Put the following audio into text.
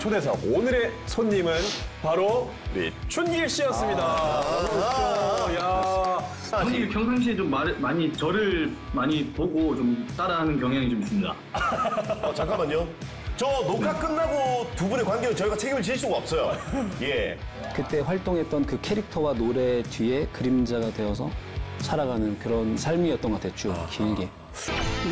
초대석 오늘의 손님은 바로 우리 춘길 씨였습니다. 형님 평상시에 좀 저를 많이 보고 좀 따라하는 경향이 좀 있습니다. 잠깐만요. 저 녹화 끝나고 두 분의 관계는 저희가 책임을 질 수가 없어요. 예. 그때 활동했던 그 캐릭터와 노래 뒤에 그림자가 되어서 살아가는 그런 삶이었던 것 같아요, 쭉 길게.